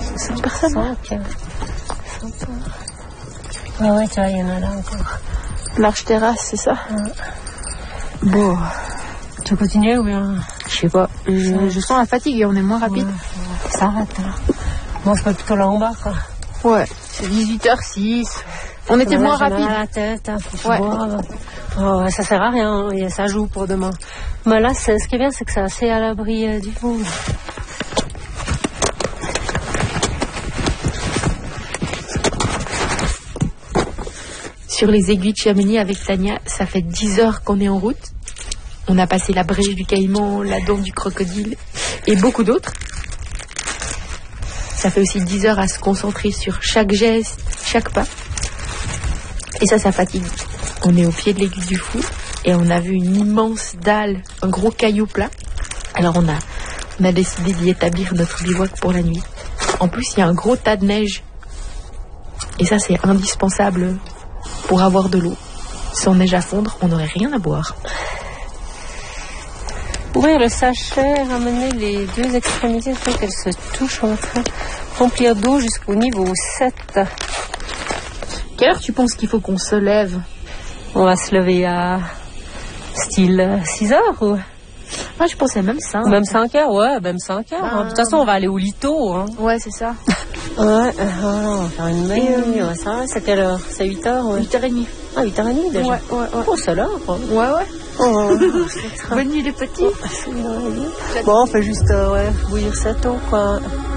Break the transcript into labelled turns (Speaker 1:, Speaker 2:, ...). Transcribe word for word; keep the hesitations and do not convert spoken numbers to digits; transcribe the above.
Speaker 1: cinq personnes.
Speaker 2: cinq. Ah ouais, tu vois, il y en a là encore.
Speaker 1: Large terrasse, c'est ça?
Speaker 2: Ouais.
Speaker 1: Bon.
Speaker 2: Tu veux continuer ou bien?
Speaker 1: Je sais pas. Je, je sens la fatigue et on est moins rapide.
Speaker 2: Ouais, ça arrête. Hein. Moi, je peux plutôt là en bas, quoi.
Speaker 1: Ouais, c'est dix-huit heures six. On était moins rapide.
Speaker 2: À la tête, hein, faut
Speaker 1: ouais.
Speaker 2: boire. Oh, ouais, ça sert à rien, et ça joue pour demain. Mais là, ce qui est bien, c'est que c'est assez à l'abri euh, du monde.
Speaker 1: Sur les aiguilles de Chamonix avec Tania, ça fait dix heures qu'on est en route. On a passé la brèche du Caïman, la dent du crocodile et beaucoup d'autres. Ça fait aussi dix heures à se concentrer sur chaque geste, chaque pas. Et ça, ça fatigue. On est au pied de l'aiguille du Fou et on a vu une immense dalle, un gros caillou plat. Alors on a, on a décidé d'y établir notre bivouac pour la nuit. En plus, il y a un gros tas de neige. Et ça, c'est indispensable pour avoir de l'eau. Sans neige à fondre, on n'aurait rien à boire.
Speaker 2: Ouvrir le sachet, ramener les deux extrémités afin qu'elles se touchent entre elles. Remplir d'eau jusqu'au niveau sept.
Speaker 1: Quelle heure tu penses qu'il faut qu'on se lève?
Speaker 2: On va se lever à style six heures ou?
Speaker 1: Moi, je pensais même ça.
Speaker 2: Même cinq heures, ouais, même cinq heures.
Speaker 1: Ah.
Speaker 2: De toute façon, on va aller au lito. Hein.
Speaker 1: Ouais, c'est ça.
Speaker 2: Ouais, euh, on va faire une belle nuit. Ouais, ça va, c'est quelle heure? C'est huit heures, ouais.
Speaker 1: huit heures trente.
Speaker 2: Ah, huit heures trente déjà?
Speaker 1: Ouais, ouais, ouais.
Speaker 2: Oh, c'est l'heure. Hein.
Speaker 1: Ouais, ouais.
Speaker 2: Oh,
Speaker 1: bonne nuit les petits.
Speaker 2: Bon, on fait juste, euh, ouais, bouillir cette eau, quoi.